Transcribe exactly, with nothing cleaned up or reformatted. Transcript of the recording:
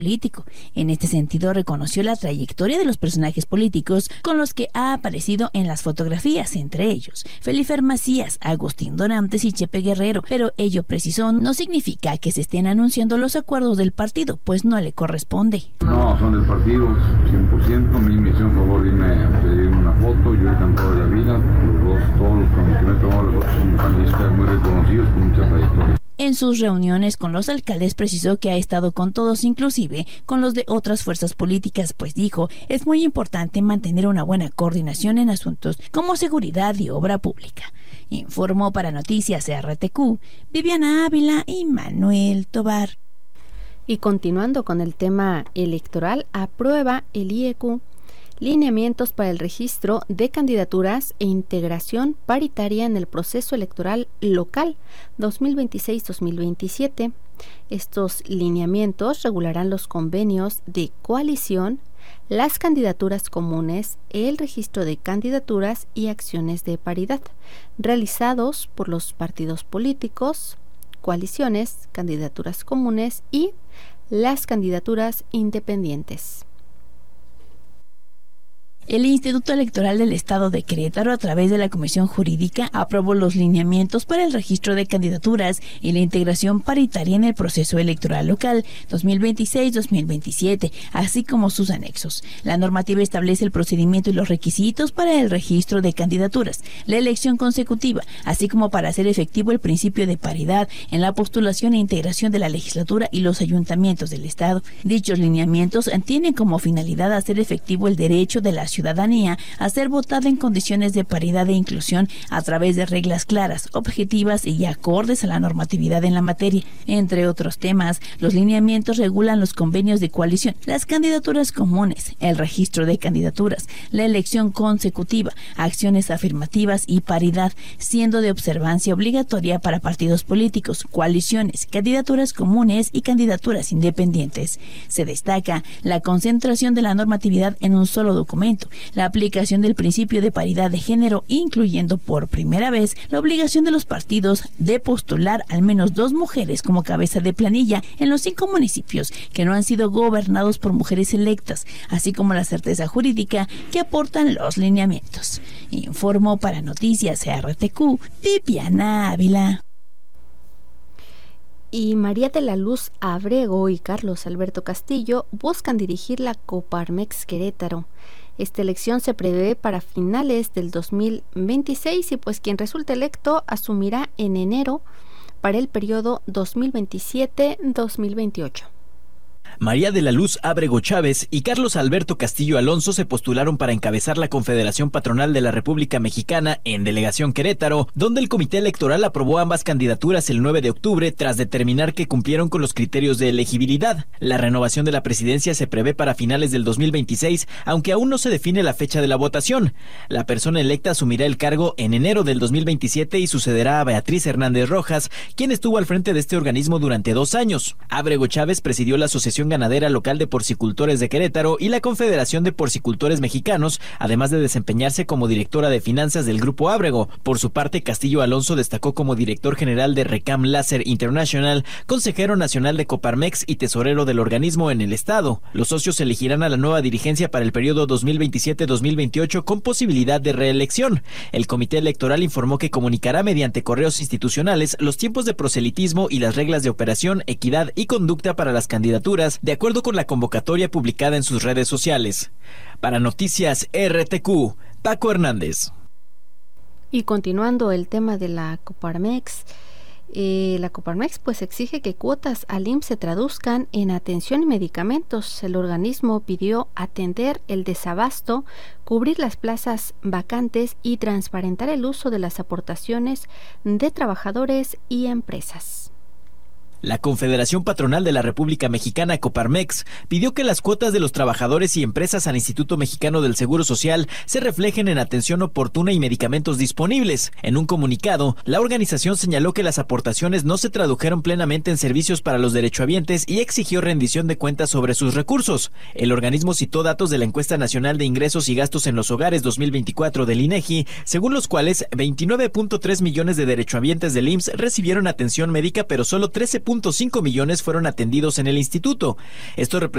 político. En este sentido, reconoció la trayectoria de los personajes políticos con los que ha aparecido en las fotografías, entre ellos Felifer Macías, Agustín Dorantes y Chepe Guerrero, pero ello, precisó, no significa que se estén anunciando los acuerdos del partido, pues no le corresponde. No, son del partido, cien por ciento, a mí me hicieron favor de irme a pedir una foto, yo encantado de la vida, los dos, todos los con los que me he tomado las fotos son panelistas muy reconocidos con mucha trayectoria. En sus reuniones con los alcaldes precisó que ha estado con todos, inclusive con los de otras fuerzas políticas, pues dijo, es muy importante mantener una buena coordinación en asuntos como seguridad y obra pública. Informó para Noticias R T Q, Viviana Ávila y Manuel Tobar. Y continuando con el tema electoral, aprueba el I E Q lineamientos para el registro de candidaturas e integración paritaria en el proceso electoral local dos mil veintiséis dos mil veintisiete. Estos lineamientos regularán los convenios de coalición, las candidaturas comunes, el registro de candidaturas y acciones de paridad, realizados por los partidos políticos, coaliciones, candidaturas comunes y las candidaturas independientes. El Instituto Electoral del Estado de Querétaro, a través de la Comisión Jurídica, aprobó los lineamientos para el registro de candidaturas y la integración paritaria en el proceso electoral local dos mil veintiséis dos mil veintisiete, así como sus anexos. La normativa establece el procedimiento y los requisitos para el registro de candidaturas, la elección consecutiva, así como para hacer efectivo el principio de paridad en la postulación e integración de la legislatura y los ayuntamientos del Estado. Dichos lineamientos tienen como finalidad hacer efectivo el derecho de la ciudadanía a ser votada en condiciones de paridad e inclusión a través de reglas claras, objetivas y acordes a la normatividad en la materia. Entre otros temas, los lineamientos regulan los convenios de coalición, las candidaturas comunes, el registro de candidaturas, la elección consecutiva, acciones afirmativas y paridad, siendo de observancia obligatoria para partidos políticos, coaliciones, candidaturas comunes y candidaturas independientes. Se destaca la concentración de la normatividad en un solo documento, la aplicación del principio de paridad de género, incluyendo por primera vez la obligación de los partidos de postular al menos dos mujeres como cabeza de planilla en los cinco municipios que no han sido gobernados por mujeres electas, así como la certeza jurídica que aportan los lineamientos. Informó para Noticias R T Q, Viviana Ávila. Y María de la Luz Abrego y Carlos Alberto Castillo buscan dirigir la Coparmex Querétaro. Esta elección se prevé para finales del dos mil veintiséis y pues quien resulte electo asumirá en enero para el periodo dos mil veintisiete dos mil veintiocho. María de la Luz Ábrego Chávez y Carlos Alberto Castillo Alonso se postularon para encabezar la Confederación Patronal de la República Mexicana en Delegación Querétaro, donde el Comité Electoral aprobó ambas candidaturas el nueve de octubre tras determinar que cumplieron con los criterios de elegibilidad. La renovación de la presidencia se prevé para finales del dos mil veintiséis, aunque aún no se define la fecha de la votación. La persona electa asumirá el cargo en enero del dos mil veintisiete y sucederá a Beatriz Hernández Rojas, quien estuvo al frente de este organismo durante dos años. Ábrego Chávez presidió la Asociación Ganadera Local de Porcicultores de Querétaro y la Confederación de Porcicultores Mexicanos, además de desempeñarse como directora de finanzas del Grupo Ábrego. Por su parte, Castillo Alonso destacó como director general de Recam Láser International, consejero nacional de Coparmex y tesorero del organismo en el estado. Los socios elegirán a la nueva dirigencia para el periodo dos mil veintisiete dos mil veintiocho con posibilidad de reelección. El Comité Electoral informó que comunicará mediante correos institucionales los tiempos de proselitismo y las reglas de operación, equidad y conducta para las candidaturas, de acuerdo con la convocatoria publicada en sus redes sociales. Para Noticias R T Q, Paco Hernández. Y continuando el tema de la Coparmex, eh, la Coparmex pues exige que cuotas al I M S S se traduzcan en atención y medicamentos. El organismo pidió atender el desabasto, cubrir las plazas vacantes y transparentar el uso de las aportaciones de trabajadores y empresas. La Confederación Patronal de la República Mexicana, Coparmex, pidió que las cuotas de los trabajadores y empresas al Instituto Mexicano del Seguro Social se reflejen en atención oportuna y medicamentos disponibles. En un comunicado, la organización señaló que las aportaciones no se tradujeron plenamente en servicios para los derechohabientes y exigió rendición de cuentas sobre sus recursos. El organismo citó datos de la Encuesta Nacional de Ingresos y Gastos en los Hogares dos mil veinticuatro del INEGI, según los cuales veintinueve punto tres millones de derechohabientes del I M S S recibieron atención médica, pero solo trece punto punto cinco millones fueron atendidos en el instituto. Esto